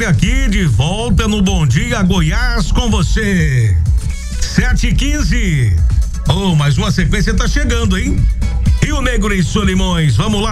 Gonçalves aqui de volta no Bom Dia Goiás com você. 7h15. Oh, mais uma sequência tá chegando, hein? Rio Negro e Solimões, vamos lá.